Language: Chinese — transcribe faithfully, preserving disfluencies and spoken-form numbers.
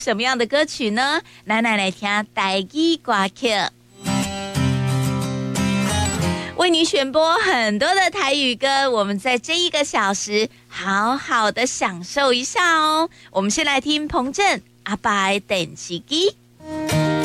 什么样的歌曲呢？咱来来听台语歌曲，为你选播很多的台语歌，我们在这一个小时好好的享受一下哦。我们先来听彭震阿爸的电视机。